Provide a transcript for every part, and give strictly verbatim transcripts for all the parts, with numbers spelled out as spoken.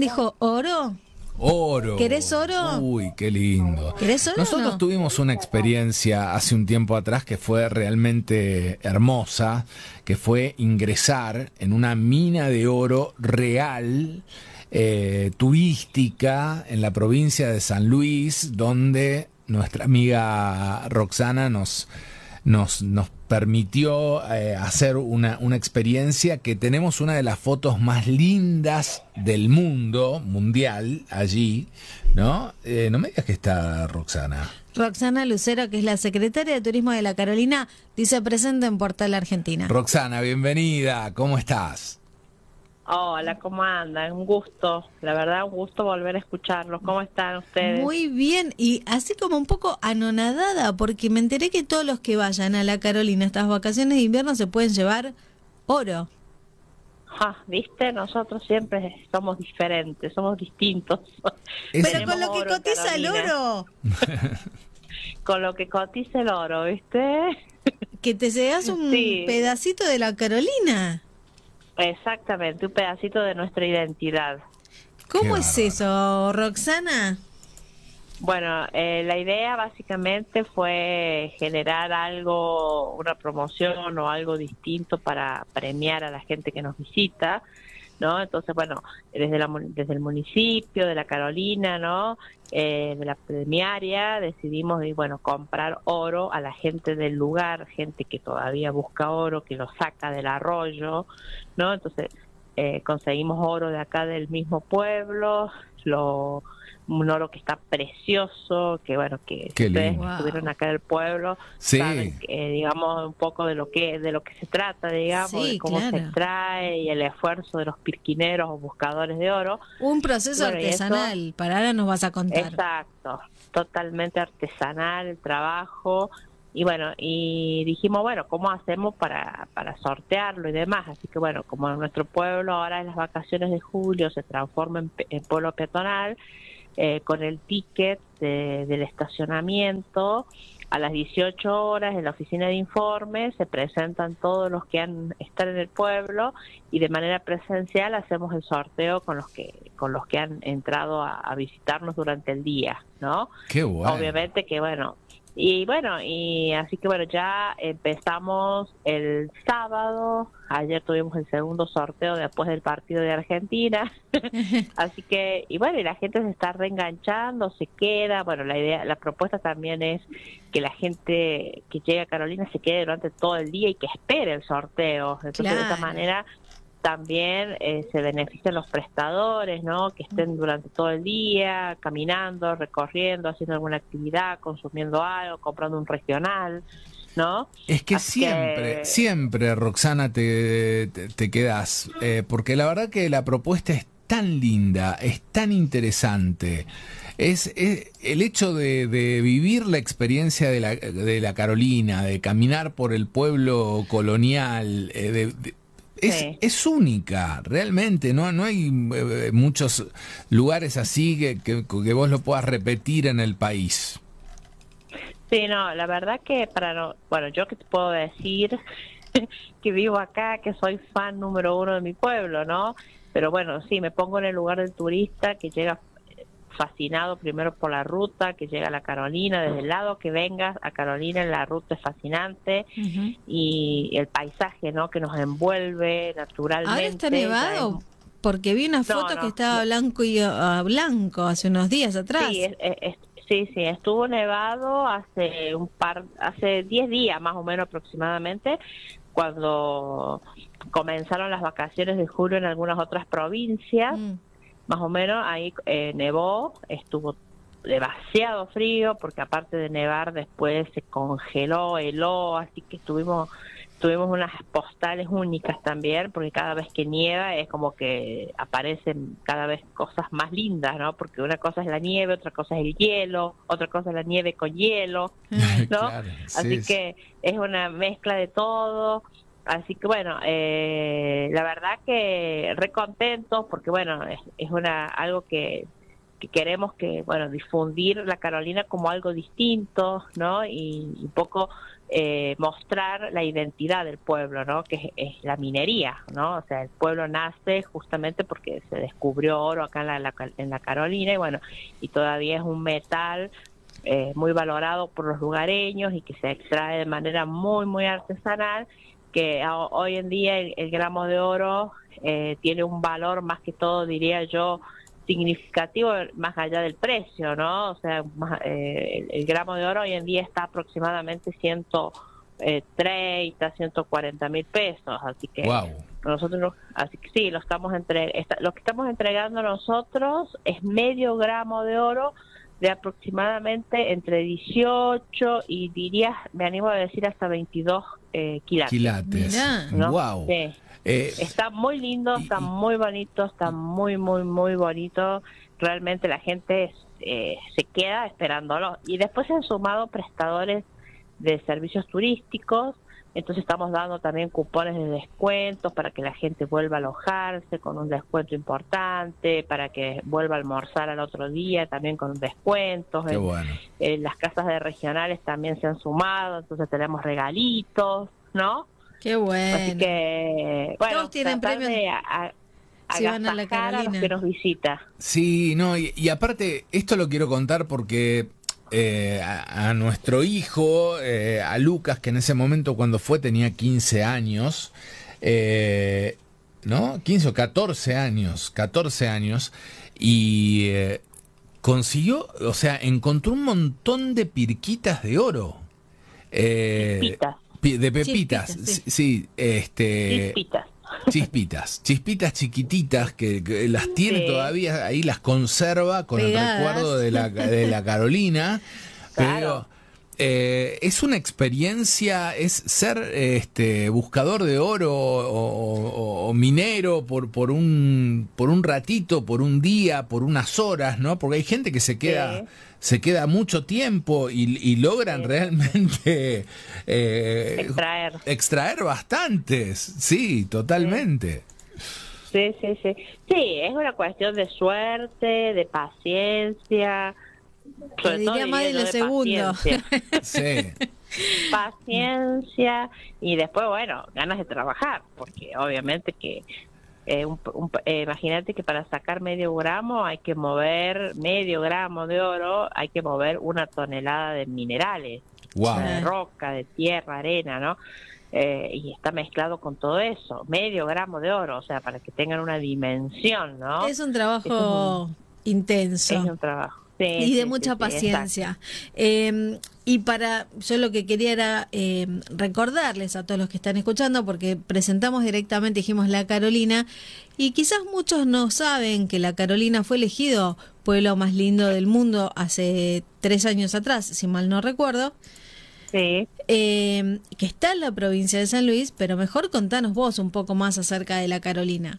dijo oro? Oro. ¿Querés oro? Uy, qué lindo. ¿Querés oro? Nosotros no? tuvimos una experiencia hace un tiempo atrás que fue realmente hermosa, que fue ingresar en una mina de oro real, eh, turística, en la provincia de San Luis, donde nuestra amiga Roxana nos, nos, nos permitió eh, hacer una, una experiencia que tenemos una de las fotos más lindas del mundo, mundial, allí, ¿no? Eh, no me digas que está Roxana. Roxana Lucero, que es la secretaria de Turismo de la Carolina, dice presente en Portal Argentina. Roxana, bienvenida, ¿cómo estás? Hola, ¿cómo andan? Un gusto, la verdad, un gusto volver a escucharlos. ¿Cómo están ustedes? Muy bien, y así como un poco anonadada, porque me enteré que todos los que vayan a la Carolina estas vacaciones de invierno se pueden llevar oro. Ja, ¿viste? Nosotros siempre somos diferentes, somos distintos. Es- Pero con lo que oro en cotiza el Carolina. oro, Con lo que cotiza el oro, ¿viste? que te llegas un Sí. pedacito de la Carolina. Exactamente, un pedacito de nuestra identidad. ¿Cómo Qué es bárbaro. eso, Roxana? Bueno, eh, la idea básicamente fue generar algo, una promoción o algo distinto para premiar a la gente que nos visita, ¿no? Entonces, bueno, desde, la, mun- desde el municipio de la Carolina, ¿no? Eh, de la premiaria, decidimos, y bueno, comprar oro a la gente del lugar, gente que todavía busca oro, que lo saca del arroyo, ¿no? Entonces, eh, conseguimos oro de acá del mismo pueblo, lo un oro que está precioso, que bueno, que Qué si ustedes lindo. que estuvieron acá del pueblo, Sí. saben que, eh, digamos, un poco de lo que de lo que se trata, digamos, Sí, de cómo claro. se extrae y el esfuerzo de los pirquineros o buscadores de oro. Un proceso Bueno, y eso- artesanal, para ahora nos vas a contar. Exacto, totalmente artesanal el trabajo. Y bueno, y dijimos, bueno, ¿cómo hacemos para, para sortearlo y demás? Así que bueno, como nuestro pueblo ahora en las vacaciones de julio se transforma en, pe- en pueblo peatonal, eh, con el ticket de- del estacionamiento, a las dieciocho horas en la oficina de informes se presentan todos los que han están en el pueblo y de manera presencial hacemos el sorteo con los que con los que han entrado a, a visitarnos durante el día, ¿no? Qué bueno. Obviamente que bueno, y bueno, y así que bueno, ya empezamos el sábado, ayer tuvimos el segundo sorteo después del partido de Argentina, así que, y bueno, y la gente se está reenganchando, se queda, bueno, la idea, la propuesta también es que la gente que llega a Carolina se quede durante todo el día y que espere el sorteo, entonces de esa Claro. manera también eh, se benefician los prestadores, ¿no? Que estén durante todo el día caminando, recorriendo, haciendo alguna actividad, consumiendo algo, comprando un regional, ¿no? Es que Así siempre, que- siempre, Roxana, te, te, te quedas, eh, porque la verdad que la propuesta es tan linda, es tan interesante. Es, es el hecho de, de vivir la experiencia de la, de la Carolina, de caminar por el pueblo colonial, eh, de- de- es, Sí. es única, realmente. No, no hay eh, muchos lugares así que, que, que vos lo puedas repetir en el país. Sí, no, la verdad que para no, bueno, yo que te puedo decir que vivo acá, que soy fan número uno de mi pueblo, ¿no? Pero bueno, sí, me pongo en el lugar del turista que llega fascinado primero por la ruta, que llega a la Carolina, desde el lado que vengas a Carolina, la ruta es fascinante Ujú. y el paisaje, ¿no? Que nos envuelve naturalmente. Ahora está nevado, porque vi unas No, fotos no, que estaba no. blanco y ah, blanco hace unos días atrás. Sí, es- es- es- sí, sí, estuvo nevado hace un par, hace diez días más o menos aproximadamente, cuando comenzaron las vacaciones de julio en algunas otras provincias, Mm. más o menos ahí eh, nevó, estuvo demasiado frío, porque aparte de nevar después se congeló, heló, así que estuvimos tuvimos unas postales únicas también, porque cada vez que nieva es como que aparecen cada vez cosas más lindas, ¿no? Porque una cosa es la nieve, otra cosa es el hielo, otra cosa es la nieve con hielo, ¿no? Claro, sí, Así sí. que es una mezcla de todo. Así que bueno, eh, la verdad que re contentos porque bueno, es, es una algo que que queremos que, bueno, difundir la Carolina como algo distinto, ¿no? Y un poco eh, mostrar la identidad del pueblo, ¿no? Que es, es la minería, ¿no? O sea, el pueblo nace justamente porque se descubrió oro acá en la, la, en la Carolina y bueno, y todavía es un metal eh, muy valorado por los lugareños y que se extrae de manera muy, muy artesanal, que a, hoy en día el, el gramo de oro eh, tiene un valor más que todo, diría yo, significativo más allá del precio, ¿no? O sea, más, eh, el, el gramo de oro hoy en día está aproximadamente ciento treinta, ciento cuarenta mil pesos, así que wow. nosotros, así que sí, lo estamos entre, esta, lo que estamos entregando nosotros es medio gramo de oro de aproximadamente entre dieciocho y diría, me animo a decir hasta veintidós eh, quilates. Quilates, ¿no? wow. Sí. Eh, está muy lindo, está y, muy bonito, está muy, muy, muy bonito. Realmente la gente eh, se queda esperándolo. Y después se han sumado prestadores de servicios turísticos, entonces estamos dando también cupones de descuentos para que la gente vuelva a alojarse con un descuento importante, para que vuelva a almorzar al otro día también con descuentos. Qué en, bueno. en las casas de regionales también se han sumado, entonces tenemos regalitos, ¿no? Qué bueno. Así que, bueno, todos tienen premios de a, a si van a la agasajar a los que nos visita. Sí, no, y, y aparte, esto lo quiero contar porque eh, a, a nuestro hijo, eh, a Lucas, que en ese momento cuando fue tenía quince años, eh, ¿no? quince o catorce años, catorce años, y eh, consiguió, o sea, encontró un montón de pirquitas de oro. Eh, Chispitas. De pepitas, Chispitas, sí. sí, este... Chispitas. Chispitas, chispitas chiquititas que, que las tiene Sí. todavía, ahí las conserva con Pegadas. el recuerdo de la, de la Carolina. Claro. Pero eh, es una experiencia, es ser este buscador de oro o, o- o minero por, por un por un ratito, por un día, por unas horas, ¿no? Porque hay gente que se queda... Sí. se queda mucho tiempo y, y logran Sí. realmente eh, Extraer. extraer bastantes, sí, totalmente. Sí, sí, sí. Sí, es una cuestión de suerte, de paciencia. Te diría más de yo lo segundo. paciencia. Sí, Paciencia y después, bueno, ganas de trabajar, porque obviamente que eh, un, un- eh, imagínate que para sacar medio gramo hay que mover medio gramo de oro, hay que mover una tonelada de minerales, wow. de roca, de tierra, arena, ¿no? Eh, y está mezclado con todo eso, medio gramo de oro, o sea, para que tengan una dimensión, ¿no? Es un Eso trabajo intenso. es un trabajo. Sí, Y de sí, mucha sí, sí, paciencia. Eh, y para, yo lo que quería era eh, recordarles a todos los que están escuchando, porque presentamos directamente, dijimos La Carolina, y quizás muchos no saben que La Carolina fue elegido pueblo más lindo del mundo hace tres años atrás, si mal no recuerdo, Sí. eh, que está en la provincia de San Luis, pero mejor contanos vos un poco más acerca de La Carolina.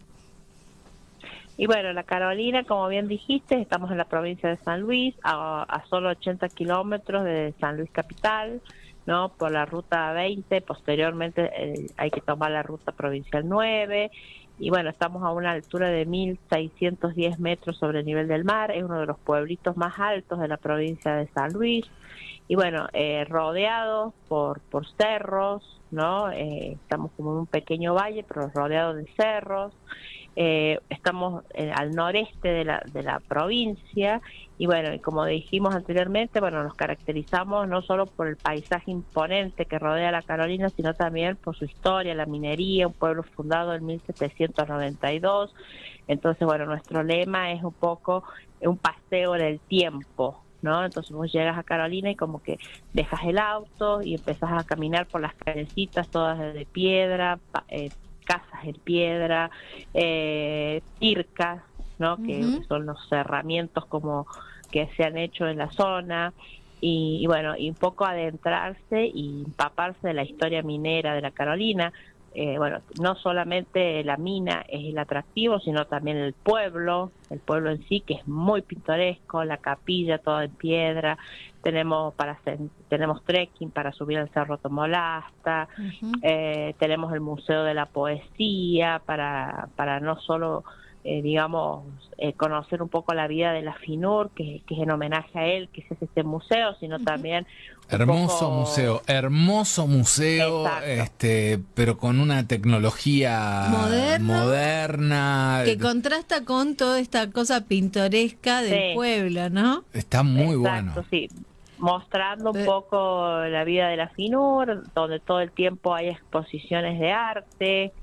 Y bueno, la Carolina, como bien dijiste, estamos en la provincia de San Luis, a, a solo ochenta kilómetros de San Luis capital, ¿no? Por la ruta veinte, posteriormente eh, hay que tomar la ruta provincial nueve, y bueno, estamos a una altura de mil seiscientos diez metros sobre el nivel del mar, es uno de los pueblitos más altos de la provincia de San Luis, y bueno, eh, rodeados por, por cerros, ¿no? Eh, estamos como en un pequeño valle, pero rodeados de cerros. Eh, estamos eh, al noreste de la, de la provincia y bueno, y como dijimos anteriormente, bueno, nos caracterizamos no solo por el paisaje imponente que rodea la Carolina, sino también por su historia, la minería, un pueblo fundado en mil setecientos noventa y dos. Entonces, bueno, nuestro lema es un poco un paseo en el tiempo, ¿no? Entonces vos llegas a Carolina y como que dejas el auto y empezás a caminar por las callecitas todas de piedra, pa- eh, casas en piedra, eh, pircas, ¿no? Que Ujú. son los cerramientos como que se han hecho en la zona y, y bueno, y un poco adentrarse y empaparse de la historia minera de la Carolina. Eh, bueno, no solamente la mina es el atractivo, sino también el pueblo, el pueblo en sí, que es muy pintoresco, la capilla toda en piedra, tenemos para hacer, tenemos trekking para subir al Cerro Tomolasta, Ujú. eh, tenemos el Museo de la Poesía para, para no solo eh, digamos, eh, conocer un poco la vida de la FINUR, que, que es en homenaje a él, que es este museo, sino también... Hermoso poco... museo, hermoso museo, Exacto. este, pero con una tecnología Moderno, moderna. que contrasta con toda esta cosa pintoresca del Sí. pueblo, ¿no? Está muy Exacto, bueno. sí. Mostrando un Eh. poco la vida de la FINUR, donde todo el tiempo hay exposiciones de arte,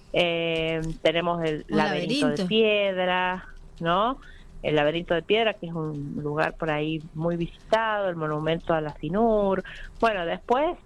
eh, tenemos el Un laberinto, laberinto. de piedra, ¿no? El laberinto de piedra, que es un lugar por ahí muy visitado, el monumento a la FINUR. Bueno, después,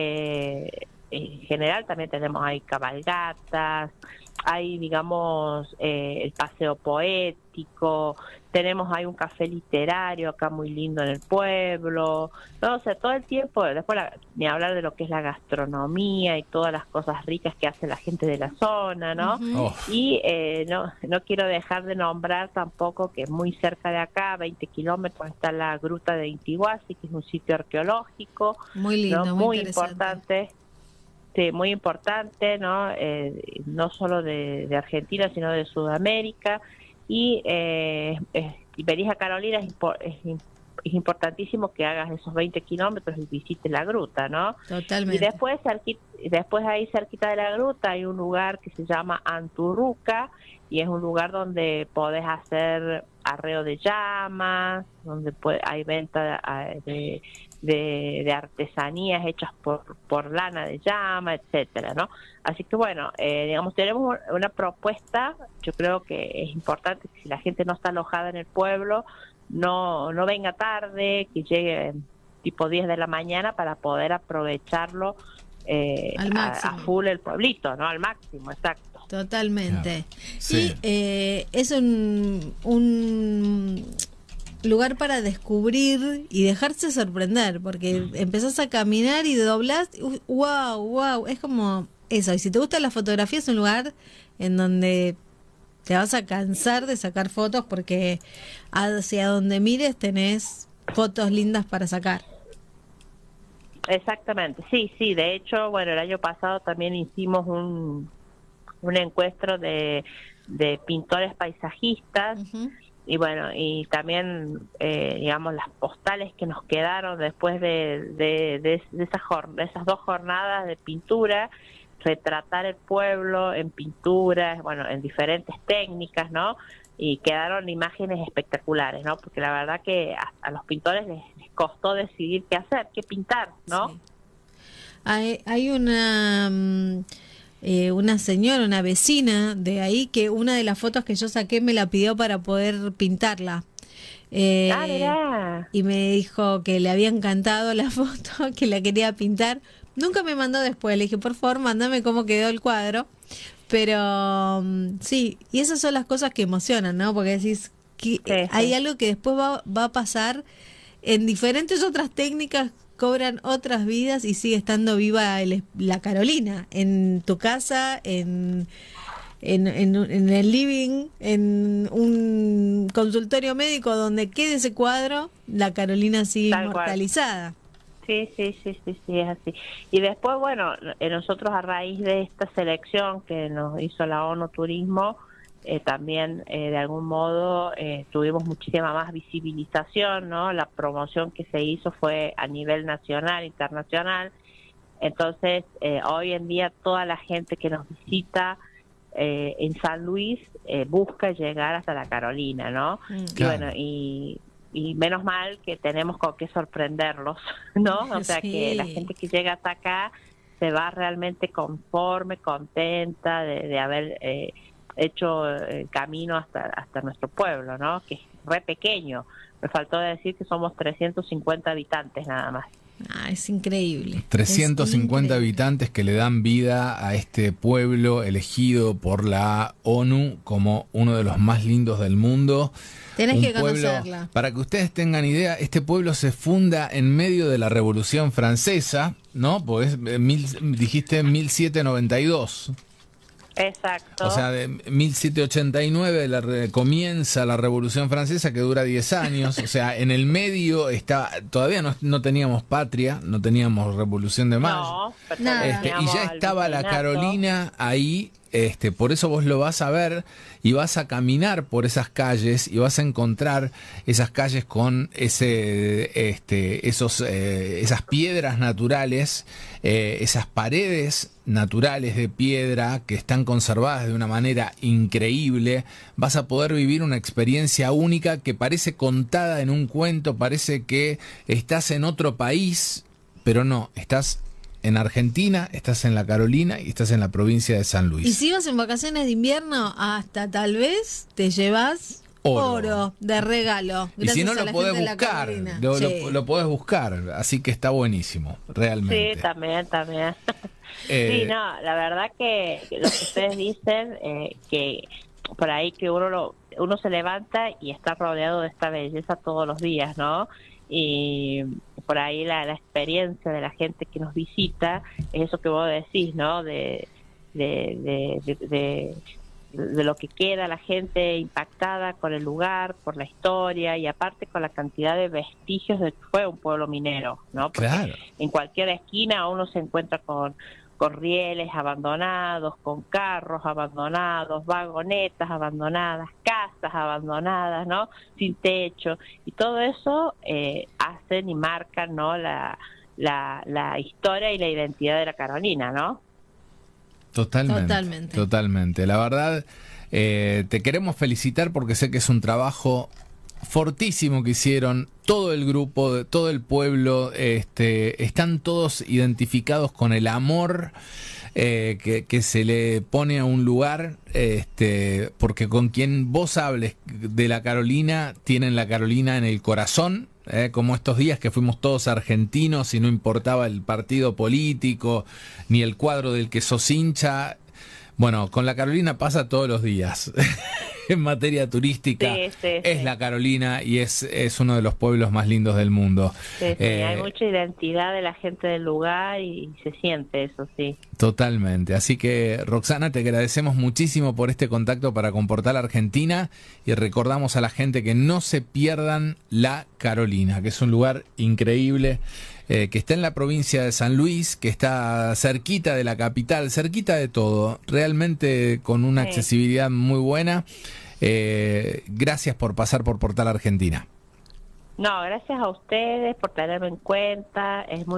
eh, en general también tenemos ahí cabalgatas, hay, digamos, eh, el paseo poético, tenemos ahí un café literario acá muy lindo en el pueblo, ¿no? O sea, todo el tiempo, después la, ni hablar de lo que es la gastronomía y todas las cosas ricas que hace la gente de la zona, ¿no? Ujú. Oh, Y eh, no, no quiero dejar de nombrar tampoco que muy cerca de acá, veinte kilómetros, está la Gruta de Intihuasi, que es un sitio arqueológico, Muy lindo, ¿no? muy, Muy interesante. importante. Sí, muy importante, ¿no? Eh, no solo de, de Argentina, sino de Sudamérica. Y eh, eh, y venís a Carolina, es, impo- es, im- es importantísimo que hagas esos veinte kilómetros y visites la gruta, ¿no? Y Totalmente. después, cerqui- después ahí cerquita de la gruta hay un lugar que se llama Anturruca, y es un lugar donde podés hacer arreo de llamas, donde puede, hay venta de, de, de, de artesanías hechas por, por lana de llama, etcétera, ¿no? Así que bueno, eh, digamos, tenemos una propuesta. Yo creo que es importante que si la gente no está alojada en el pueblo, no, no venga tarde, que llegue tipo diez de la mañana para poder aprovecharlo eh, Al a, máximo. a full el pueblito, ¿no? Al máximo, exacto. Totalmente. Sí. Y eh, es un, un lugar para descubrir y dejarse sorprender, porque empezás a caminar y doblás, y, wow, wow, es como eso. Y si te gusta la fotografía, es un lugar en donde te vas a cansar de sacar fotos, porque hacia donde mires tenés fotos lindas para sacar. Exactamente, sí, sí. De hecho, bueno, el año pasado también hicimos un, un encuentro de, de pintores paisajistas. Ujú. Y bueno, y también, eh, digamos, las postales que nos quedaron después de, de, de, de, esas, jor- de esas dos jornadas de pintura, retratar el pueblo en pinturas, bueno, en diferentes técnicas, ¿no? Y quedaron imágenes espectaculares, ¿no? Porque la verdad que a, a los pintores les, les costó decidir qué hacer, qué pintar, ¿no? Sí. Hay, hay una mm, eh, una señora, una vecina de ahí, que una de las fotos que yo saqué me la pidió para poder pintarla. Eh, Ah, mirá. y me dijo que le había encantado la foto, que la quería pintar. Nunca me mandó después, le dije, por favor, mándame cómo quedó el cuadro. Pero mm, sí, y esas son las cosas que emocionan, ¿no? Porque decís que Sí, hay sí. algo que después va, va a pasar en diferentes otras técnicas, cobran otras vidas y sigue estando viva el- la Carolina en tu casa, en, en, en, en el living, en un consultorio médico, donde quede ese cuadro, la Carolina sigue Tal cual. inmortalizada. Sí, sí, sí, sí, sí, es así. Y después, bueno, eh, nosotros a raíz de esta selección que nos hizo la ONU Turismo, eh, también eh, de algún modo eh, tuvimos muchísima más visibilización, ¿no? La promoción que se hizo fue a nivel nacional, internacional. Entonces, eh, hoy en día toda la gente que nos visita eh, en San Luis eh, busca llegar hasta la Carolina, ¿no? Mm. Y Claro. bueno, y, y menos mal que tenemos con qué sorprenderlos, ¿no? O sea, Sí. que la gente que llega hasta acá se va realmente conforme, contenta de, de haber eh, hecho el camino hasta, hasta nuestro pueblo, ¿no? Que es re pequeño. Me faltó decir que somos trescientos cincuenta habitantes nada más. Ah, es increíble. trescientos cincuenta Es increíble. habitantes que le dan vida a este pueblo elegido por la ONU como uno de los más lindos del mundo. Tenés Un que pueblo, conocerla. para que ustedes tengan idea, este pueblo se funda en medio de la Revolución Francesa, ¿no? Pues eh, mil, dijiste mil setecientos noventa y dos. Exacto. O sea, de mil setecientos ochenta y nueve la re- comienza la Revolución Francesa, que dura diez años. O sea, en el medio está, todavía no, no teníamos patria, no teníamos Revolución de Mayo. no, Nada. Este, y ya estaba la Carolina ahí este, por eso vos lo vas a ver y vas a caminar por esas calles y vas a encontrar esas calles con ese, este, esos, eh, esas piedras naturales, eh, esas paredes naturales de piedra que están conservadas de una manera increíble. Vas a poder vivir una experiencia única que parece contada en un cuento, parece que estás en otro país, pero no, estás en Argentina, estás en la Carolina y estás en la provincia de San Luis. Y si vas en vacaciones de invierno, hasta tal vez te llevas oro, oro de regalo. Y si no, lo podés buscar, lo, sí. lo, lo podés buscar, así que está buenísimo, realmente. Sí, también, también. Eh, sí, no, la verdad que lo que ustedes dicen, eh, que por ahí que uno lo, uno se levanta y está rodeado de esta belleza todos los días, ¿no? Y por ahí la, la experiencia de la gente que nos visita es eso que vos decís, ¿no? De, de, de, de, de, de lo que queda la gente impactada con el lugar, por la historia y aparte con la cantidad de vestigios de que fue un pueblo minero, ¿no? Porque claro. En cualquier esquina uno se encuentra con con rieles abandonados, con carros abandonados, vagonetas abandonadas, casas abandonadas, ¿no? Sin techo, y todo eso eh, hacen y marcan, ¿no? La, la, la historia y la identidad de la Carolina, ¿no? Totalmente. Totalmente. Totalmente. La verdad, eh, te queremos felicitar porque sé que es un trabajo fortísimo que hicieron todo el grupo, todo el pueblo, este, están todos identificados con el amor eh, que, que se le pone a un lugar, este, porque con quien vos hables de la Carolina, tienen la Carolina en el corazón, eh, como estos días que fuimos todos argentinos y no importaba el partido político ni el cuadro del que sos hincha. Bueno, con la Carolina pasa todos los días. En materia turística, sí, sí, es sí. la Carolina y es, es uno de los pueblos más lindos del mundo. Sí, sí, eh, hay mucha identidad de la gente del lugar y se siente eso, sí. Totalmente. Así que, Roxana, te agradecemos muchísimo por este contacto para con Portal Argentina y recordamos a la gente que no se pierdan la Carolina, que es un lugar increíble. Eh, que está en la provincia de San Luis, que está cerquita de la capital, cerquita de todo, realmente con una sí. accesibilidad muy buena. Eh, gracias por pasar por Portal Argentina. No, gracias a ustedes por tenerme en cuenta, es muy